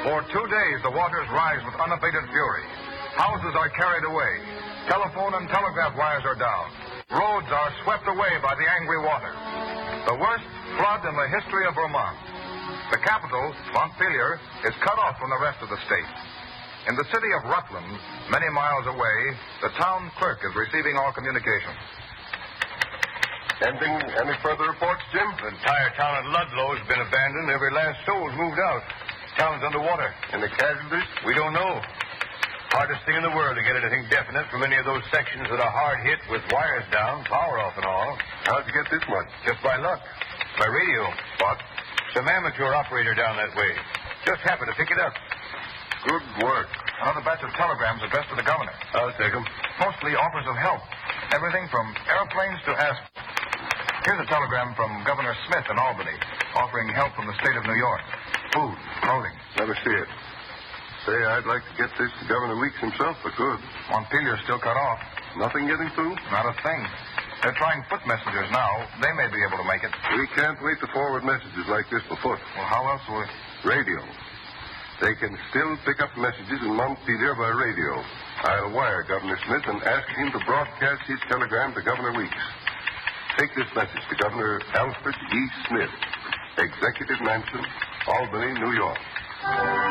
For 2 days, the waters rise with unabated fury. Houses are carried away. Telephone and telegraph wires are down. Roads are swept away by the angry water. The worst flood in the history of Vermont. The capital, Montpelier, is cut off from the rest of the state. In the city of Rutland, many miles away, the town clerk is receiving all communications. Any further reports, Jim? The entire town of Ludlow has been abandoned. Every last soul's moved out. Town's underwater. Any casualties? We don't know. Hardest thing in the world to get anything definite from any of those sections that are hard hit with wires down, power off and all. How'd you get this much? Just by luck. By radio. What? Some amateur operator down that way. Just happened to pick it up. Good work. Another batch of telegrams addressed to the governor. I'll take them. Mostly offers of help. Everything from airplanes to asphalt. Here's a telegram from Governor Smith in Albany, offering help from the state of New York. Food, clothing. Let me see it. Say, I'd like to get this to Governor Weeks himself if I could. Montpelier's still cut off. Nothing getting through? Not a thing. They're trying foot messengers now. They may be able to make it. We can't wait to forward messages like this by foot. Well, how else will we... Radio. They can still pick up messages in Montpelier by radio. I'll wire Governor Smith and ask him to broadcast his telegram to Governor Weeks. Take this message to Governor Alfred E. Smith, Executive Mansion, Albany, New York.